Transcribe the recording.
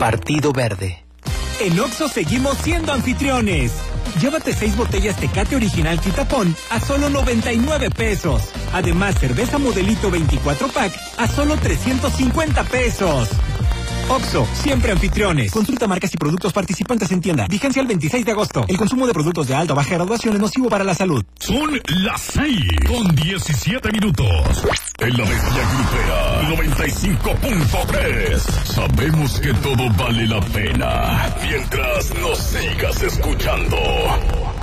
Partido Verde. En Oxxo seguimos siendo anfitriones. Llévate 6 botellas Tecate Original Quitapón a solo 99 pesos. Además, cerveza Modelito 24 pack a solo 350 pesos. Oxxo, siempre anfitriones. Consulta marcas y productos participantes en tienda. Vigencia el 26 de agosto. El consumo de productos de alta o baja graduación es nocivo para la salud. Son las 6:17. En la bestia grupera 95.3. Sabemos que todo vale la pena mientras nos sigas escuchando.